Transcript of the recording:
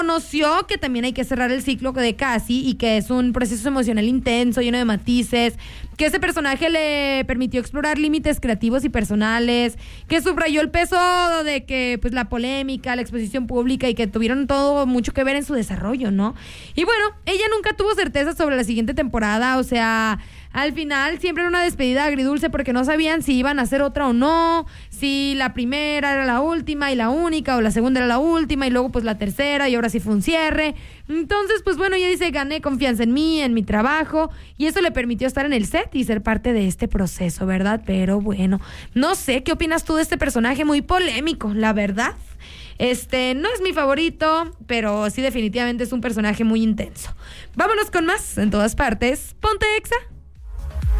Conoció que también hay que cerrar el ciclo de Cassie y que es un proceso emocional intenso, lleno de matices, que ese personaje le permitió explorar límites creativos y personales, que subrayó el peso de que pues la polémica, la exposición pública y que tuvieron todo mucho que ver en su desarrollo, ¿no? Y bueno, ella nunca tuvo certeza sobre la siguiente temporada, o sea, al final siempre era una despedida agridulce porque no sabían si iban a hacer otra o no, si la primera era la última y la única, o la segunda era la última y luego pues la tercera y ahora sí fue un cierre. Entonces, pues bueno, ella dice, gané confianza en mí, en mi trabajo, y eso le permitió estar en el set y ser parte de este proceso, ¿verdad? Pero bueno, no sé, ¿qué opinas tú de este personaje muy polémico, la verdad? No es mi favorito, pero sí definitivamente es un personaje muy intenso. Vámonos con más, en todas partes. Ponte Exa.